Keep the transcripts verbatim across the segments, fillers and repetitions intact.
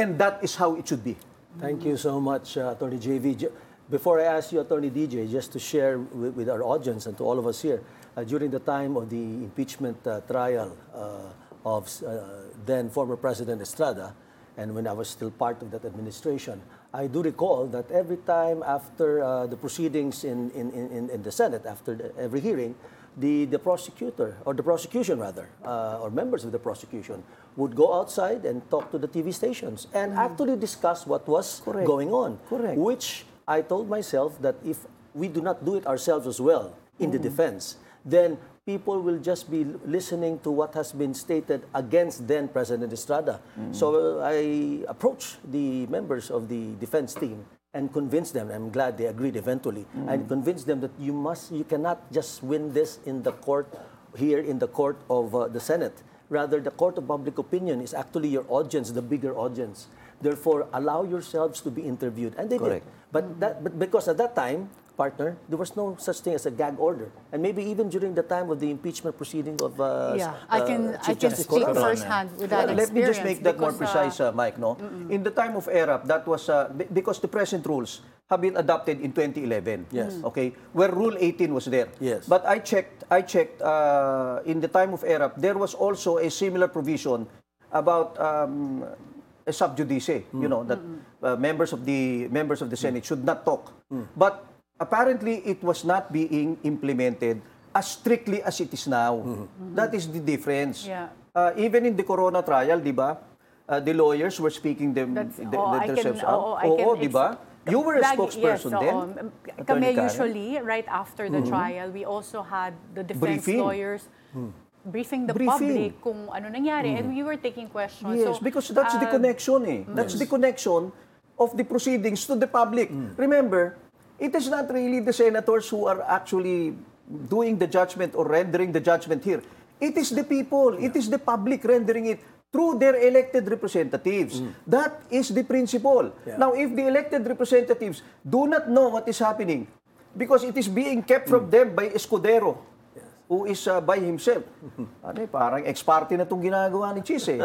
And that is how it should be. Thank you so much, uh, Attorney J V. J- Before I ask you, Attorney D J, just to share with, with our audience and to all of us here, uh, during the time of the impeachment uh, trial uh, of uh, then former President Estrada, and when I was still part of that administration, I do recall that every time after uh, the proceedings in, in, in, in the Senate, after the, every hearing, the, the prosecutor, or the prosecution rather, uh, or members of the prosecution, would go outside and talk to the T V stations and actually discuss what was Correct. going on. Correct. Which I told myself that if we do not do it ourselves as well in the defense, then people will just be listening to what has been stated against then President Estrada. So uh, I approached the members of the defense team and convinced them. I'm glad they agreed eventually. And convinced them that you must, you cannot just win this in the court here in the court of uh, the Senate. Rather, the court of public opinion is actually your audience, the bigger audience. Therefore, allow yourselves to be interviewed. And they Correct. did. But, that, but because at that time, partner, there was no such thing as a gag order. And maybe even during the time of the impeachment proceeding of uh, Yeah, I can, uh, I Chief can Justice speak Corona. firsthand with that Let me experience. just make that more because, uh, precise, uh, Mike. No, in the time of ERAP, that was uh, be- because the present rules have been adopted in twenty eleven. Yes. Okay, where Rule eighteen was there. Yes. But I checked. I checked. Uh, in the time of ERAP, there was also a similar provision about um, a sub judice. You know that uh, members of the members of the Senate should not talk. But apparently, it was not being implemented as strictly as it is now. That is the difference. Yeah. Uh, even in the Corona trial, di ba? Uh, the lawyers were speaking them, That's- the, oo, I can- themselves oo, out. I can Oo, di ba? You were a Lagi- spokesperson yes, then. oo. Attorney Kami Karen. usually, right after the trial, we also had the defense Briefing. lawyers briefing the Briefing. public kung ano nangyari, and we were taking questions. Yes, So, because that's the uh, connection eh. That's the connection of the proceedings to the public. Remember, it is not really the senators who are actually doing the judgment or rendering the judgment here. It is the people, it is the public rendering it through their elected representatives. That is the principle. Yeah. Now, if the elected representatives do not know what is happening, because it is being kept from them by Escudero, who is uh, by himself. Ano eh, parang ex-parte na itong ginagawa ni Chis eh.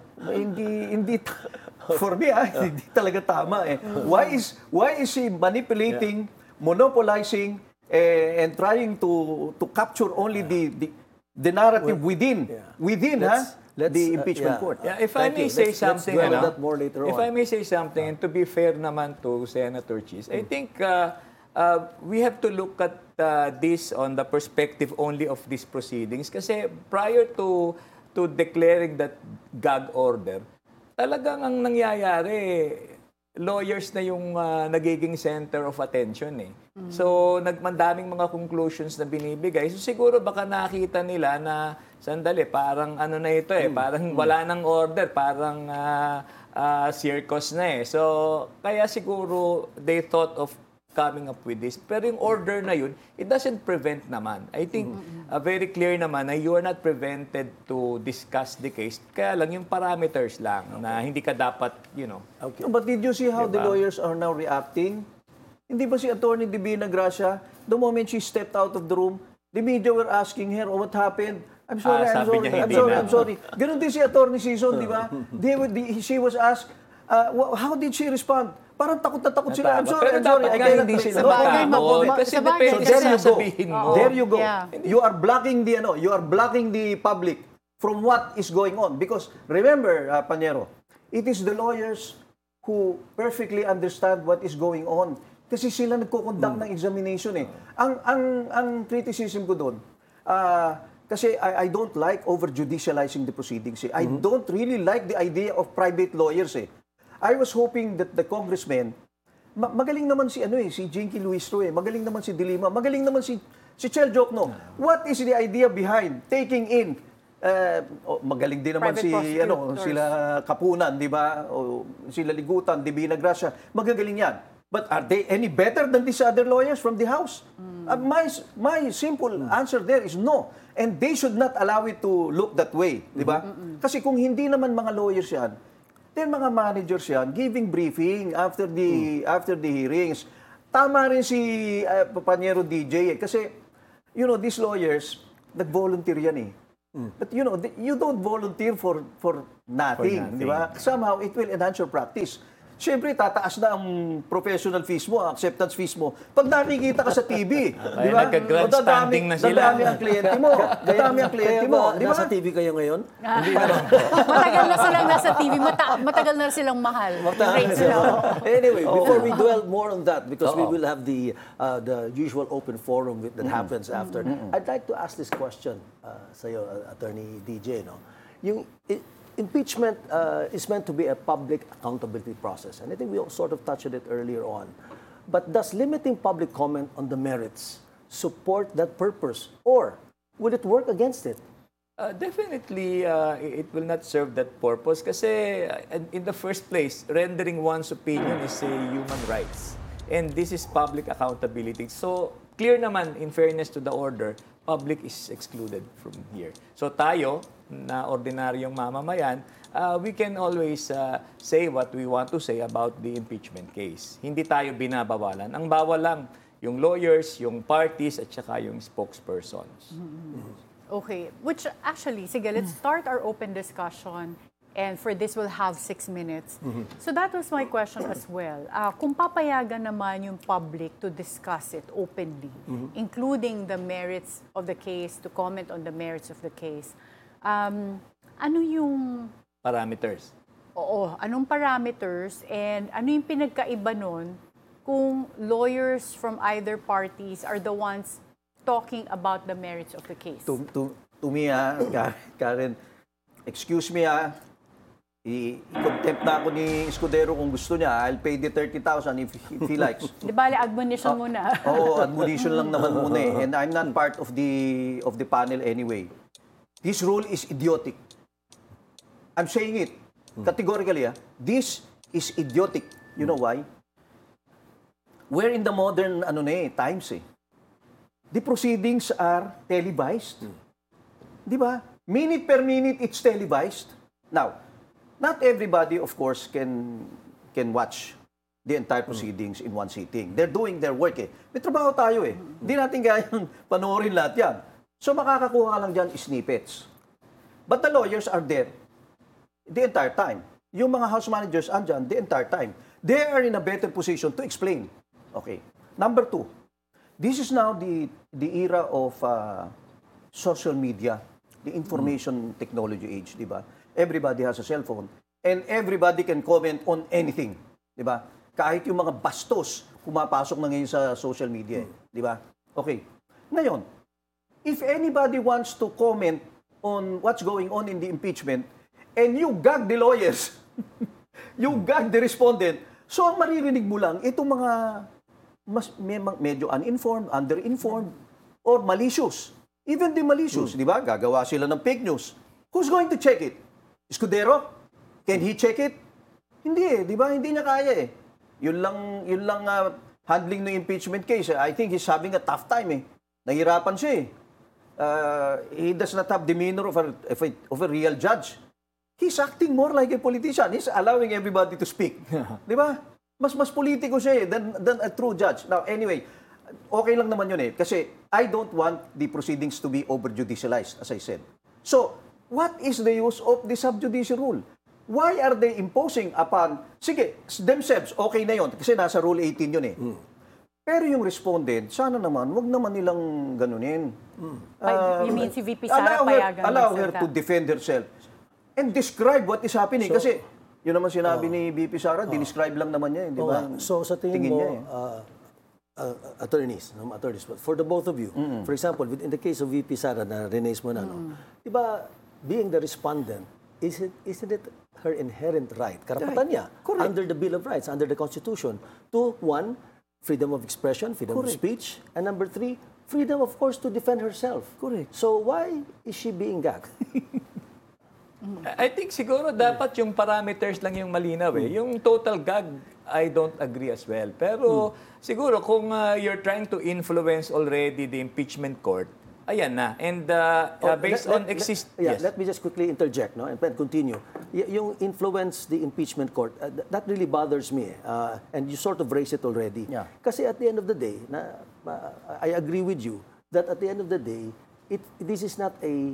hindi, hindi, for me ah, hindi talaga tama eh. Why is, why is he manipulating, monopolizing, eh, and trying to to capture only the, the, the narrative within, yeah. within Let's- ha, let's, the uh, impeachment yeah. court. Yeah, if I Thank may you. say Let's- let's something, dwell on ano, that more later if on. I may say something, and to be fair naman to Senator Cheese, I think uh, uh, we have to look at uh, this on the perspective only of these proceedings. Kasi prior to to declaring that gag order, talagang ang nangyayari, lawyers na yung uh, nagiging center of attention eh. So, nagmandaming mga conclusions na binibigay. So, siguro baka nakita nila na, sandali, parang ano na ito eh, parang wala nang order, parang uh, uh, circus na eh. So, kaya siguro they thought of coming up with this. Pero yung order na yun, it doesn't prevent naman. I think uh, very clear naman na you are not prevented to discuss the case. Kaya lang yung parameters lang na hindi ka dapat, you know. Okay. No, but did you see how the Diba? lawyers are now reacting? Hindi ba si Attorney Divina Gracia, the moment she stepped out of the room, the media were asking her, oh, what happened? I'm sorry, Ah, I'm sabi sorry, niya, I'm hindi sorry, na. I'm sorry. Ganun din si Attorney Season, di ba? They would, the, she was asked, uh, wha- how did she respond? Parang takot na takot sila. I'm Natakot. sorry, Pero I'm sorry. dapat I nga cannot hindi say- sila No, Sabagay, no, no, mabuti. comment. Kasi Sabagay, depende So sa there you go. sasabihin mo. Oo. There you go. Yeah. You are blocking the ano, you are blocking the public from what is going on because remember, uh, Panyero, it is the lawyers who perfectly understand what is going on kasi sila nagko-conduct ng examination eh. Ang ang ang criticism ko doon, uh, kasi I, I don't like over-judicializing the proceedings eh. I don't really like the idea of private lawyers eh. I was hoping that the congressmen, ma- magaling naman si ano eh, si Jinky Luistro eh, magaling naman si Dilima, magaling naman si si Chel Jokno. What is the idea behind taking in uh, oh, magaling din naman Private si ano, prosecutors. sila Kapunan, di ba? O sila Ligutan, Divina Gracia. Magagaling yan. But are they any better than these other lawyers from the House? Uh, my my simple answer there is no. And they should not allow it to look that way, di ba? Kasi kung hindi naman mga lawyers yan, then mga managers yan giving briefing after the after the hearings. Tama rin si uh, Panyero D J eh, kasi you know these lawyers nag-volunteer yan eh. But you know, the- you don't volunteer for for nothing, For di ba? Somehow it will enhance your practice. Siyempre, tataas na ang professional fees mo, ang acceptance fees mo. Pag nakikita ka sa T V, di ba? nagka-grant O, dadami- standing na sila. Dadami ang kliyente mo. Dadami ang kliyente Kaya mo, ba, di ba? nasa T V kayo ngayon? Matagal na silang nasa T V, mata- matagal na silang mahal. Yung rates nila. Anyway, before we dwell more on that, because we will have the uh, the usual open forum with- that happens after, I'd like to ask this question uh, sa iyo, uh, Attorney D J. No? Yung i- impeachment uh, is meant to be a public accountability process, and I think we all sort of touched on it earlier on. But does limiting public comment on the merits support that purpose, or would it work against it? Uh, definitely, uh, it will not serve that purpose kasi uh, in the first place, rendering one's opinion is a human rights. And this is public accountability. So, clear naman, in fairness to the order, public is excluded from here. So, tayo, na ordinaryong mamamayan, uh, we can always uh, say what we want to say about the impeachment case. Hindi tayo binabawalan. Ang bawal lang, yung lawyers, yung parties, at saka yung spokespersons. Okay, which actually, sige, let's start our open discussion. And for this, we'll have six minutes. So that was my question as well. Uh, kung papayagan naman yung public to discuss it openly, including the merits of the case, to comment on the merits of the case, um, ano yung, Parameters. oo, anong parameters and ano yung pinagkaiba nun kung lawyers from either parties are the ones talking about the merits of the case? To, to, to me, ah, Ka- Karen, excuse me, ah, i- i-contempt na ako ni Escudero kung gusto niya. I'll pay the thirty thousand if, if he likes. Di bale, admonition muna. Oo, admonition lang naman muna eh. And I'm not part of the of the panel anyway. This rule is idiotic. I'm saying it categorically. Ah. This is idiotic. You know why? We're in the modern ano na eh, times eh. The proceedings are televised. Di ba? Minute per minute, it's televised. Now, not everybody, of course, can can watch the entire proceedings in one sitting. They're doing their work eh. May trabaho tayo eh. Hindi natin kayang panoorin lahat yan. So makakakuha ka lang dyan snippets. But the lawyers are there the entire time. Yung mga house managers andyan the entire time. They are in a better position to explain. Okay. Number two, this is now the the era of uh, social media, the information technology age, di ba? Everybody has a cell phone and everybody can comment on anything, di ba? Kahit yung mga bastos pumapasok na ngayon sa social media, eh, di ba? Okay. Ngayon, if anybody wants to comment on what's going on in the impeachment and you gag the lawyers, you gag the respondent, so ang maririnig mo lang itong mga mas may, medyo uninformed, underinformed, or malicious. Even the malicious, di ba? Gagawa sila ng fake news. Who's going to check it? Escudero? Can he check it? Hindi eh, di ba? Hindi niya kaya eh. Yun lang, yun lang uh, handling ng impeachment case. I think he's having a tough time eh. Nahirapan siya eh. Uh, he does not have demeanor of a, of a, of a real judge. He's acting more like a politician. He's allowing everybody to speak. Di ba? Mas mas politiko siya eh than, than a true judge. Now, anyway, okay lang naman yun eh. Kasi I don't want the proceedings to be over-judicialized, as I said. So, what is the use of the subjudice rule? Why are they imposing upon, sige, themselves, okay na yun, kasi nasa Rule eighteen yun eh. Mm. Pero yung respondent, sana naman, wag naman nilang ganunin. Mm. Uh, you mean si V P Sara allow her, payagan allow her magsalita? to defend herself and describe what is happening. So, kasi, yun naman sinabi uh, ni V P Sara, uh, dinescribe lang naman niya, di ba? Uh, so sa tingin, tingin mo, niya, eh. uh, uh, attorneys, no, attorneys, for the both of you, mm-hmm. for example, in the case of V P Sara na rinaise mo na, mm-hmm. no, di ba, being the respondent, is it, isn't it her inherent right, karapatan niya, Correct. under the Bill of Rights, under the Constitution, to, one, freedom of expression, freedom Correct. Of speech, and number three, freedom, of course, to defend herself. Correct. So why is she being gagged? I think siguro dapat yung parameters lang yung malinaw eh. Yung total gag, I don't agree as well. Pero siguro kung uh, you're trying to influence already the impeachment court, ayan na. And uh, uh, based let, on exist... Let, yeah, yes. let me just quickly interject, no, and then continue. Y- yung influence the impeachment court, uh, th- that really bothers me. Uh, and you sort of raised it already. Yeah. Kasi at the end of the day, na, uh, I agree with you that at the end of the day, it this is not a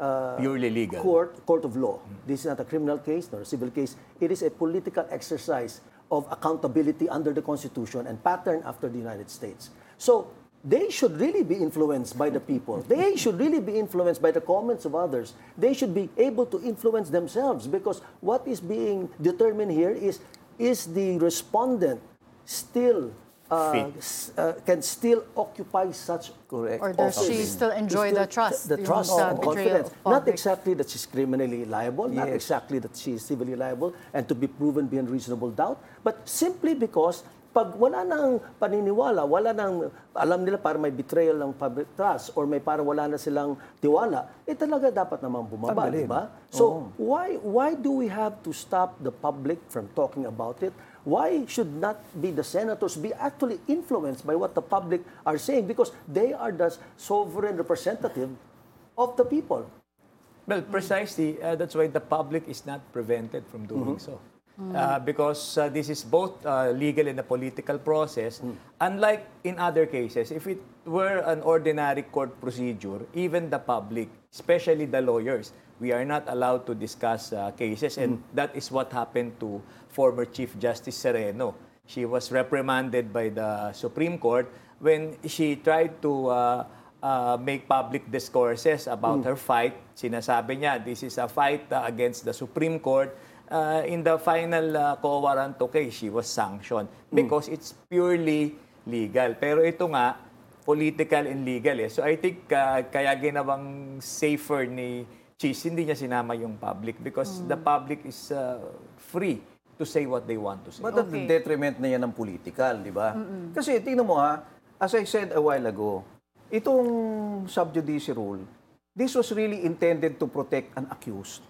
uh, Purely legal. court, court of law. This is not a criminal case nor a civil case. It is a political exercise of accountability under the Constitution and pattern after the United States. So they should really be influenced by the people. They should really be influenced by the comments of others. They should be able to influence themselves, because what is being determined here is, is the respondent still uh, Fit. s- uh, can still occupy such Correct. Or does she office. still enjoy Still- the trust? The yung trust sa and betrayal confidence. of Not public? exactly that she's criminally liable, not Yes. exactly that she is civilly liable and to be proven beyond reasonable doubt, but simply because pag wala nang paniniwala, wala nang, alam nila para may betrayal ng public trust or may para wala na silang tiwala, eh talaga dapat namang bumaba, di Tanggalin. ba? So, why why do we have to stop the public from talking about it? Why should not be the senators be actually influenced by what the public are saying? Because they are the sovereign representative of the people. Well, precisely, uh, that's why the public is not prevented from doing so. Uh, because uh, this is both uh, legal in the political process. Unlike in other cases, if it were an ordinary court procedure, even the public, especially the lawyers, we are not allowed to discuss uh, cases. And that is what happened to former Chief Justice Sereno. She was reprimanded by the Supreme Court when she tried to uh, uh, make public discourses about her fight. Sinasabi niya, this is a fight uh, against the Supreme Court. Uh, in the final uh, Quo Warranto case, she was sanctioned because it's purely legal. Pero ito nga, political and legal eh. So I think uh, kaya ginawang safer ni Cheese, hindi niya sinama yung public because the public is uh, free to say what they want to say. But at the Okay. detriment na yan ng political, di ba? Kasi tingnan mo ha, as I said a while ago, itong sub judice rule, this was really intended to protect an accused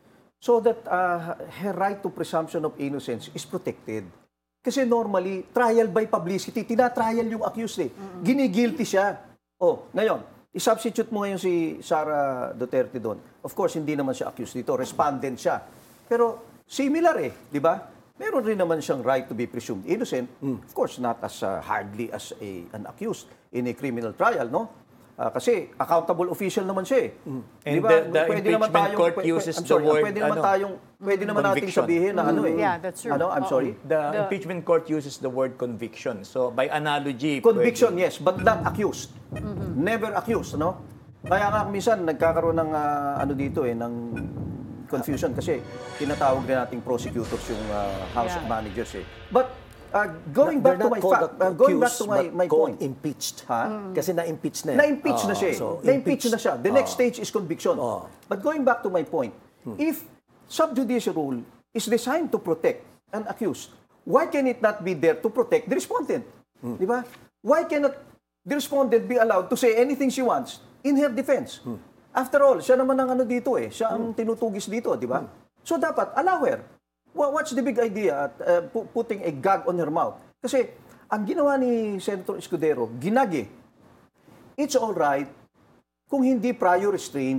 so that uh, her right to presumption of innocence is protected. Kasi normally, trial by publicity, tinatrial yung accused eh. Ginigilty siya. Oh, ngayon, isubstitute mo ngayon si Sara Duterte doon. Of course, hindi naman siya accused dito, respondent siya. Pero similar eh, di ba? Meron rin naman siyang right to be presumed innocent. Of course, not as uh, hardly as a, an accused in a criminal trial, no? Ah, kasi accountable official naman siya eh. And Di ba? the- the Pwede naman impeachment tayong- court pwe- pwe- uses I'm the sorry, word, Pwede naman ano, tayong, pwede naman nating conviction. sabihin na ano eh. Yeah, that's true. Ano, I'm Oo. sorry? The, The- impeachment court uses the word conviction. So by analogy, Conviction, pwede- yes, but not accused. Never accused, no? Kaya nga minsan nagkakaroon ng ah, ano dito eh, ng confusion kasi tinatawag din nating prosecutors yung ah, house Yeah. of managers eh. But ah, going They're back to not my called fact, ah, going back accused, to my, but my called point. impeached. Ha? Kasi na-impeach na eh. Na-impeach na Ah, siya. eh. so, Na-impeach na siya. The next Ah. stage is conviction. Ah. But going back to my point, if sub judice rule is designed to protect an accused, why can it not be there to protect the respondent? Di ba? Why cannot the respondent be allowed to say anything she wants in her defense? After all, siya naman ang ano dito eh. Siya ang tinutugis dito, di ba? So dapat, allow her. Wha- What's the big idea at uh, pu- putting a gag on her mouth? Kasi ang ginawa ni Senator Escudero, ginag eh. It's all right kung hindi prior restraint.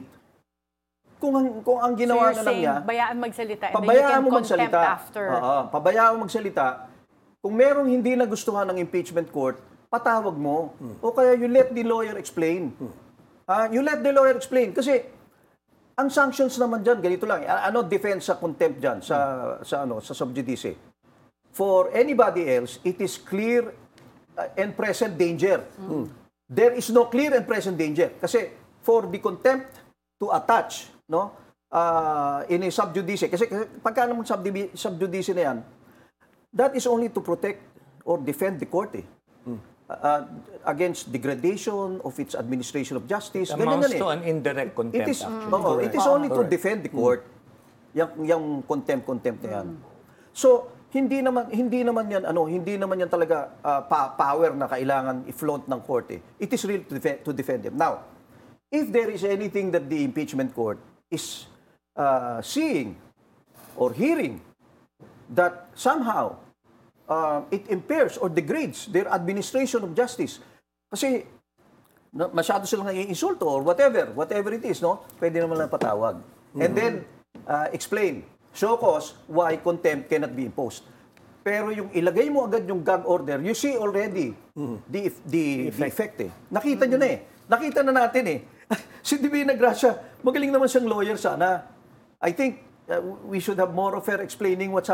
Kung ang, kung ang So ginawa you're na lang saying, niya, bayaan magsalita and then you pabayaan can mo contempt magsalita. after. Oo, pabayaan mo magsalita. Kung merong hindi nagustuhan ng impeachment court, patawag mo. O kaya you let the lawyer explain. Ah, you let the lawyer explain. Kasi ang sanctions naman dyan, ganito lang. A- Ano defense sa contempt dyan, sa, sa, ano, sa sub judice? For anybody else, it is clear uh, and present danger. There is no clear and present danger. Kasi for the contempt to attach, no, uh, in a sub judice, kasi, kasi pagka naman sub, sub judice na yan, that is only to protect or defend the court eh. Uh, against degradation of its administration of justice. Ganyan amounts yan eh. to an indirect contempt. It is, actually. oo, it is only to defend the court. Yung, yung contempt, contempt na yan. So, hindi naman hindi naman yan ano, hindi naman yan talaga uh, pa- power na kailangan i-flaunt ng court eh. It is really to defend, to defend them. Now, if there is anything that the impeachment court is uh, seeing or hearing that somehow uh, it impairs or degrades their administration of justice. Kasi na, masyado silang nai-insulto or whatever, whatever it is, no? Pwede naman lang patawag. And then, uh, explain, show cause why contempt cannot be imposed. Pero yung ilagay mo agad yung gag order, you see already the, the, the effect eh. Nakita nyo na eh. Nakita na natin eh. Si Divina Gracia, magaling naman siyang lawyer sana. I think uh, we should have more of her explaining what's